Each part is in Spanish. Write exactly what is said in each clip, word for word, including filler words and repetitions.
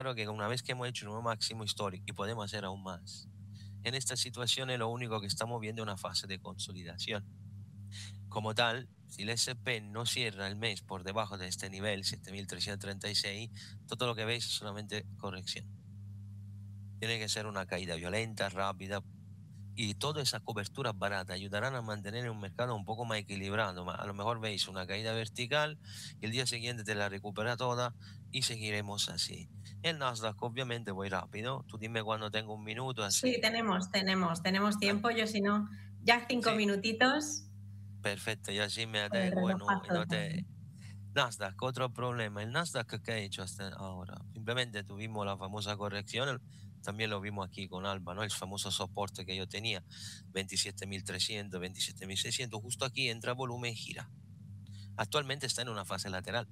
que una vez que hemos hecho un nuevo máximo histórico y podemos hacer aún más, en esta situación es lo único que estamos viendo una fase de consolidación. Como tal, si el S and P no cierra el mes por debajo de este nivel, siete mil trescientos treinta y seis, todo lo que veis es solamente corrección. Tiene que ser una caída violenta, rápida, y todas esas coberturas baratas ayudarán a mantener un mercado un poco más equilibrado. A lo mejor veis una caída vertical y el día siguiente te la recupera toda y seguiremos así. El Nasdaq obviamente voy rápido. Tú dime cuando tengo un minuto así. Sí, tenemos, tenemos, tenemos Ah, tiempo. Yo si no, ya cinco sí, minutitos perfecto. Y así me con el adecuo y reloj no, y no pasoso. te... Nasdaq, otro problema. El Nasdaq, ¿qué ha hecho hasta ahora? Simplemente tuvimos la famosa corrección, también lo vimos aquí con Alba, ¿no? El famoso soporte que yo tenía, veintisiete mil trescientos, veintisiete mil seiscientos, justo aquí entra volumen y gira. Actualmente está en una fase lateral.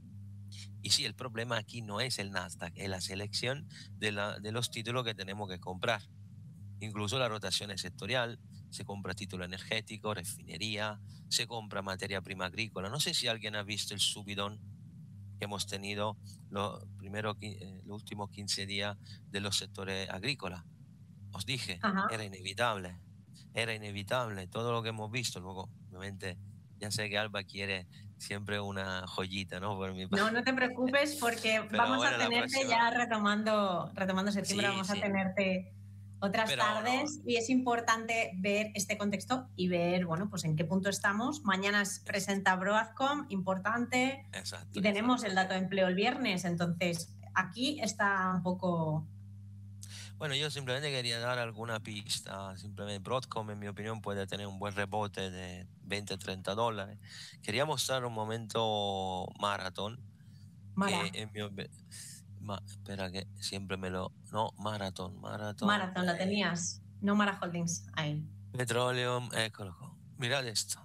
Y sí, el problema aquí no es el Nasdaq, es la selección de, la, de los títulos que tenemos que comprar. Incluso la rotación es sectorial, se compra título energético, refinería, se compra materia prima agrícola. No sé si alguien ha visto el subidón que hemos tenido los, primeros, eh, los últimos quince días de los sectores agrícolas. Os dije, Ajá. era inevitable, era inevitable todo lo que hemos visto. Luego, obviamente, ya sé que Alba quiere siempre una joyita, ¿no? Por mi No, no te parte. preocupes porque Pero vamos a bueno, la tenerte próxima, ya retomando, retomando septiembre, sí, vamos a sí. tenerte otras Pero no, tardes y es importante ver este contexto y ver, bueno, pues en qué punto estamos. Mañana se presenta Broadcom, importante, exacto, y tenemos exacto. el dato de empleo el viernes, entonces aquí está un poco... Bueno, yo simplemente quería dar alguna pista. Simplemente Broadcom, en mi opinión, puede tener un buen rebote de veinte, treinta dólares. Quería mostrar un momento maratón que Mara, en mi opinión... espera que siempre me lo... No, maratón, maratón. Marathon, la Eh, tenías, no Mara Holdings, ahí. Petroleum, écolo. Mirad esto.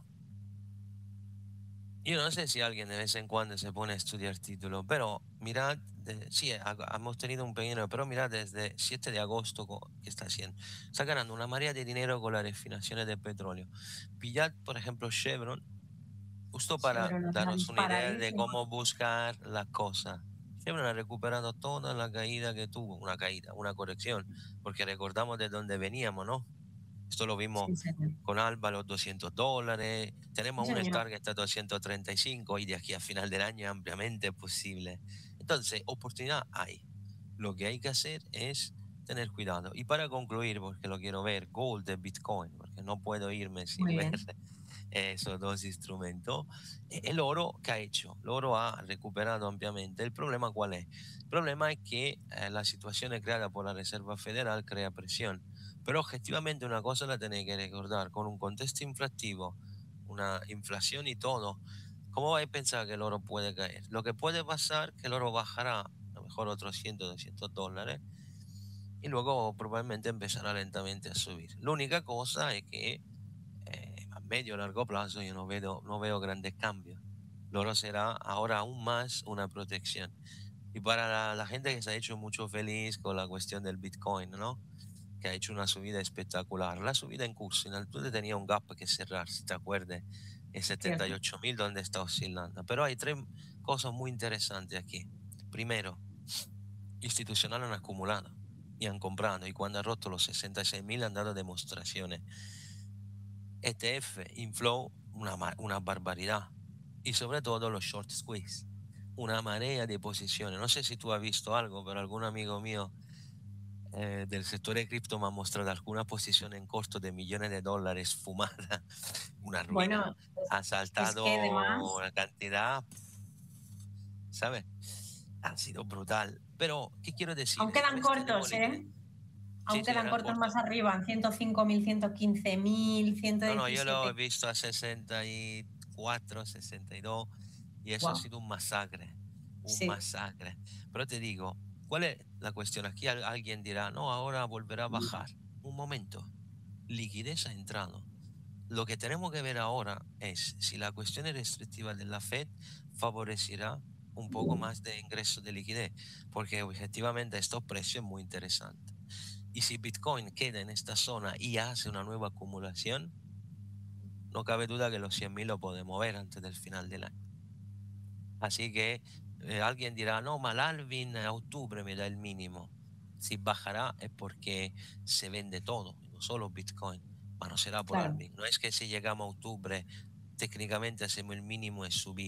Yo no sé si alguien de vez en cuando se pone a estudiar títulos, pero mirad, de- sí, ha- hemos tenido un pequeño, pero mirad desde siete de agosto co- que está haciendo. Está ganando una marea de dinero con las refinaciones de petróleo. Pillad, por ejemplo, Chevron, justo para Chevron está daros una idea de disparadísimo. cómo buscar las cosas. Chevron ha recuperado toda la caída que tuvo, una caída, una corrección, porque recordamos de dónde veníamos, ¿no? Esto lo vimos Sí, señor. con Alba, los doscientos dólares. Sí, Tenemos un señor. target a doscientos treinta y cinco y de aquí a final del año ampliamente posible. Entonces, oportunidad hay. Lo que hay que hacer es tener cuidado. Y para concluir, porque lo quiero ver, gold de Bitcoin, porque no puedo irme sin Muy ver bien. esos dos instrumentos. Eh, El oro, ¿qué ha hecho? El oro ha recuperado ampliamente. ¿El problema cuál es? El problema es que eh, la situación creada por la Reserva Federal crea presión. Pero objetivamente una cosa la tenéis que recordar, con un contexto inflativo, una inflación y todo, ¿cómo vais a pensar que el oro puede caer? Lo que puede pasar es que el oro bajará a lo mejor otros cien, doscientos dólares y luego probablemente empezará lentamente a subir. La única cosa es que eh, a medio o largo plazo yo no veo, no veo grandes cambios. El oro será ahora aún más una protección. Y para la, la gente que se ha hecho mucho feliz con la cuestión del Bitcoin, ¿no? Que ha hecho una subida espectacular. La subida en curso, en altura tenía un gap que cerrar, si te acuerdas, en setenta y Cierto. ocho mil donde está oscilando. Pero hay tres cosas muy interesantes aquí. Primero, institucionales han acumulado y han comprado, y cuando ha roto los sesenta y seis mil han dado demostraciones. E T F, inflow, una, una barbaridad. Y sobre todo los short squeeze, una marea de posiciones. No sé si tú has visto algo, pero algún amigo mío eh, del sector de cripto me ha mostrado alguna posición en corto de millones de dólares fumada, una ruina. Bueno, es, Ha es que saltado además, una cantidad, ¿sabes? Ha sido brutal. Pero, ¿qué quiero decir? aún Esta quedan vez tenemos cortos, liquidez. ¿eh? Sí, Aún sí, quedan eran cortos cortos. más arriba, en ciento cinco mil, ciento quince mil, No, no, yo lo he ciento diecisiete. visto a sesenta y cuatro, sesenta y dos y eso ha Wow. sido un masacre, un Sí. masacre. Pero te digo, ¿cuál es la cuestión? Aquí al- alguien dirá, no, ahora volverá a bajar. Un momento, liquidez ha entrado. Lo que tenemos que ver ahora es si la cuestión restrictiva de la Fed favorecerá un poco más de ingreso de liquidez, porque objetivamente estos precios es muy interesante. Y si Bitcoin queda en esta zona y hace una nueva acumulación, no cabe duda que los cien mil lo podemos ver antes del final del año. Así que eh, alguien dirá, no, ma l'halving a octubre me da el mínimo. Si bajará es porque se vende todo, no solo Bitcoin, pero no será por Claro. halving. No es que si llegamos a octubre técnicamente hacemos el mínimo y subimos.